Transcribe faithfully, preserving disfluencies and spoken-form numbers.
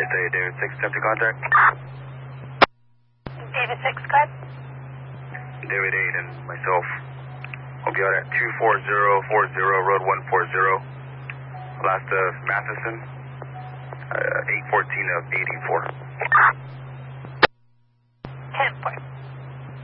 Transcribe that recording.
say David six, attempting contact. David six, cut. David eight and myself. I'll be out at two four zero four zero, road one four zero. Last of Matheson, uh, eight fourteen of eighty-four. ten point.